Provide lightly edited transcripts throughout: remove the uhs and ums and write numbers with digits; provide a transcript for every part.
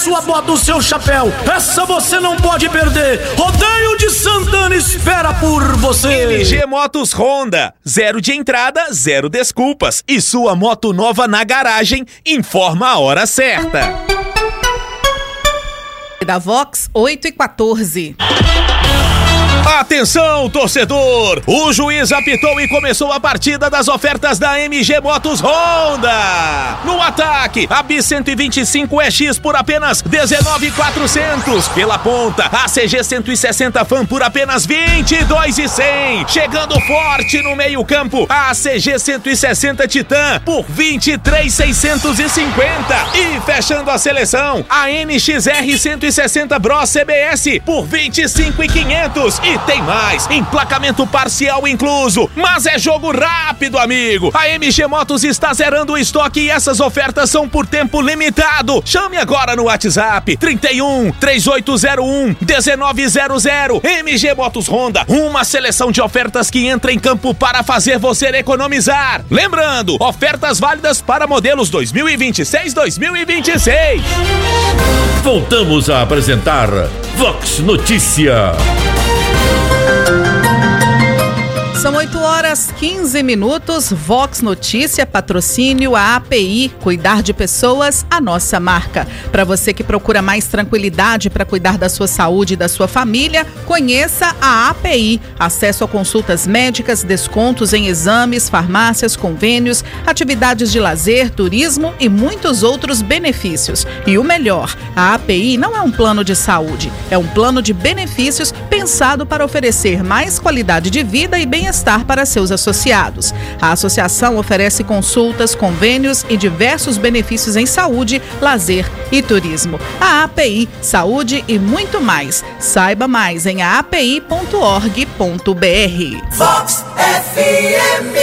sua bota, o seu chapéu. Essa você não pode perder. Rodeio de Santana espera por você. MG Motos Honda. 0 de entrada, 0 desculpas. E sua moto nova na garagem informa a hora certa. Da Vox, 8h14. Atenção, torcedor! O juiz apitou e começou a partida das ofertas da MG Motos Honda. No ataque, a Bis 125 EX por apenas R$19.400. Pela ponta, a CG 160 Fan por apenas R$22.100. Chegando forte no meio campo, a CG 160 Titan por R$23.650. E fechando a seleção, a NXR 160 Bros CBS por R$25.500. E tem mais, emplacamento parcial incluso, mas é jogo rápido, amigo. A MG Motos está zerando o estoque e essas ofertas são por tempo limitado. Chame agora no WhatsApp 31 3801 1900. MG Motos Honda, uma seleção de ofertas que entra em campo para fazer você economizar. Lembrando, ofertas válidas para modelos 2026-2026. Voltamos a apresentar Vox Notícia. São 8h15. Vox Notícia, patrocínio, a API, cuidar de pessoas, a nossa marca. Para você que procura mais tranquilidade para cuidar da sua saúde e da sua família, conheça a API. Acesso a consultas médicas, descontos em exames, farmácias, convênios, atividades de lazer, turismo e muitos outros benefícios. E o melhor, a API não é um plano de saúde, é um plano de benefícios pensado para oferecer mais qualidade de vida e bem-estar para seus associados. A associação oferece consultas, convênios e diversos benefícios em saúde, lazer e turismo. A API, saúde e muito mais. Saiba mais em aapi.org.br. Vox FM.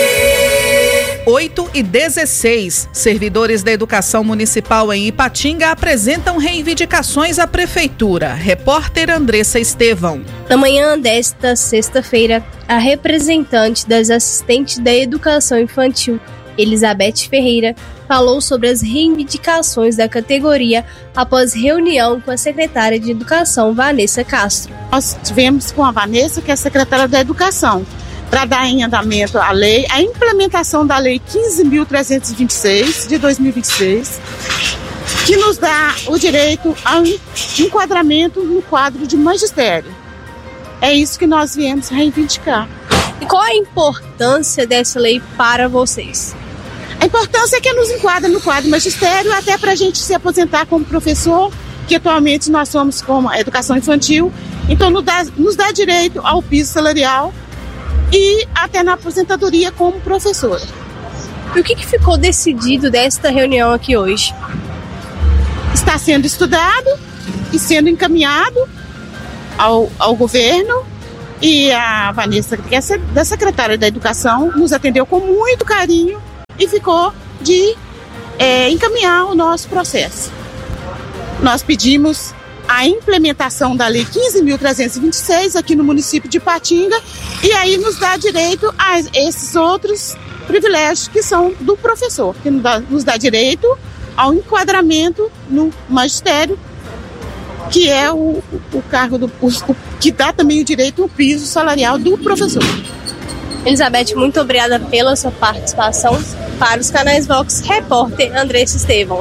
8h16. Servidores da Educação Municipal em Ipatinga apresentam reivindicações à Prefeitura. Repórter Andressa Estevão. Na manhã desta sexta-feira, a representante das assistentes da Educação Infantil, Elizabeth Ferreira, falou sobre as reivindicações da categoria após reunião com a secretária de Educação, Vanessa Castro. Nós tivemos com a Vanessa, que é a secretária da Educação, para dar em andamento a lei, a implementação da Lei 15.326 de 2026, que nos dá o direito ao enquadramento no quadro de magistério. É isso que nós viemos reivindicar. E qual a importância dessa lei para vocês? A importância é que nos enquadra no quadro magistério, até para a gente se aposentar como professor, que atualmente nós somos como a educação infantil, então nos dá direito ao piso salarial e até na aposentadoria como professora. E o que ficou decidido desta reunião aqui hoje? Está sendo estudado e sendo encaminhado ao governo, e a Vanessa, que é da secretária da Educação, nos atendeu com muito carinho e ficou de encaminhar o nosso processo. Nós pedimos a implementação da Lei 15.326 aqui no município de Ipatinga, e aí nos dá direito a esses outros privilégios que são do professor, que nos dá direito ao enquadramento no magistério, que é o cargo que dá também o direito ao piso salarial do professor. Elizabeth, muito obrigada pela sua participação. Para os canais Vox, repórter Andressa Estevão.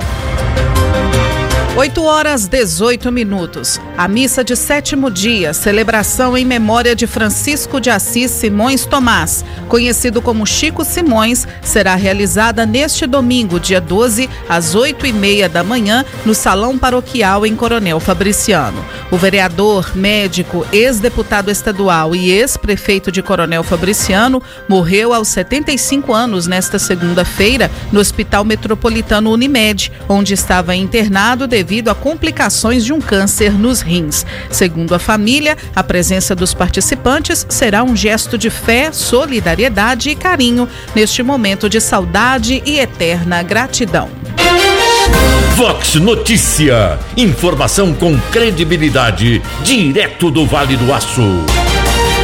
8h18. A missa de 7º dia, celebração em memória de Francisco de Assis Simões Tomás, conhecido como Chico Simões, será realizada neste domingo, dia 12, às 8h30 da manhã, no Salão Paroquial em Coronel Fabriciano. O vereador, médico, ex-deputado estadual e ex-prefeito de Coronel Fabriciano morreu aos 75 anos nesta segunda-feira no Hospital Metropolitano Unimed, onde estava internado devido a complicações de um câncer nos rins. Segundo a família, a presença dos participantes será um gesto de fé, solidariedade e carinho neste momento de saudade e eterna gratidão. Vox Notícia. Informação com credibilidade, direto do Vale do Aço.